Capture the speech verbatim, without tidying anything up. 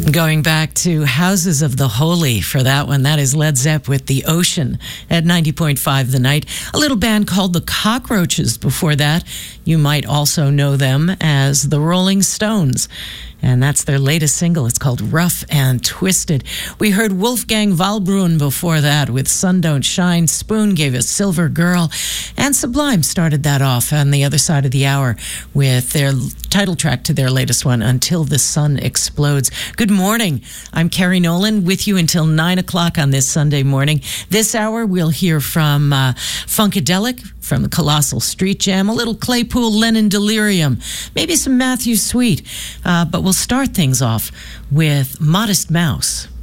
Going back to Houses of the Holy for that one. That is Led Zepp with The Ocean at ninety point five The Night. A little band called The Cockroaches before that. You might also know them as The Rolling Stones. And that's their latest single. It's called Rough and Twisted. We heard Wolfgang Valbrun before that with Sun Don't Shine. Spoon gave us Silver Girl. And Sublime started that off on the other side of the hour with their title track to their latest one, Until the Sun Explodes. Good morning. I'm Carrie Nolan with you until nine o'clock on this Sunday morning. This hour, we'll hear from uh, Funkadelic, from the Colossal Street Jam, a little Claypool Lennon Delirium, maybe some Matthew Sweet. Uh, but we'll start things off with Modest Mouse.